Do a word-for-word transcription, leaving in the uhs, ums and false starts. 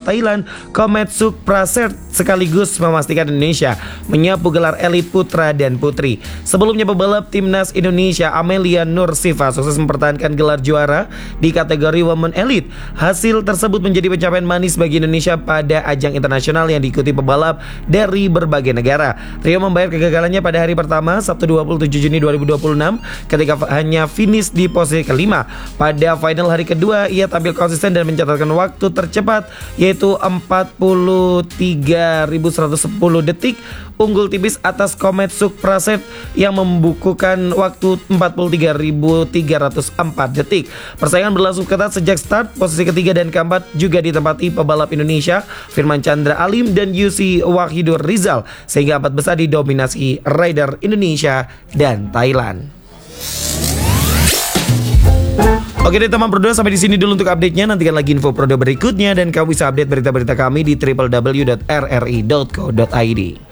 Thailand Kometsuk Praset sekaligus memastikan Indonesia menyapu gelar elit putra dan putri. Sebelumnya pebalap timnas Indonesia Amelia Nur Siva sukses mempertahankan gelar juara di kategori Women Elite. Hasil tersebut menjadi pencapaian manis bagi Indonesia pada ajang internasional yang diikuti pebalap dari berbagai negara. Trio membayar kegagalannya pada hari pertama Sabtu dua puluh tujuh Juni dua ribu dua puluh enam ketika hanya finish di posisi kelima. Pada final hari kedua ia tampil konsisten dan mencatatkan waktu tercepat yaitu empat puluh tiga ribu seratus sepuluh detik, unggul tipis atas Kometsuk Praset yang membukukan waktu empat puluh tiga ribu tiga ratus empat detik. Persaingan berlangsung ketat sejak start. Posisi ketiga dan keempat juga ditempati pebalap Indonesia Firman Chandra Alim dan Yusi Wahidur Rizal, sehingga empat besar didominasi rider Indonesia dan Thailand. Oke deh teman Prodo, sampai di sini dulu untuk update-nya. Nantikan lagi info Prodo berikutnya dan kamu bisa update berita-berita kami di w w w dot r r i dot co dot i d.